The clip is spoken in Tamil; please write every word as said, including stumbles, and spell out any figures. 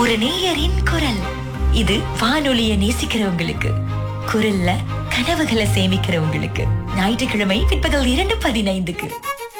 ஒரு நேயரின் குரல். இது வானொலிய நேசிக்கிறவங்களுக்கு, குரல்ல கனவுகளை சேமிக்கிறவங்களுக்கு. ஞாயிற்றுக்கிழமை பிற்பகல் இரண்டு பதினைந்துக்கு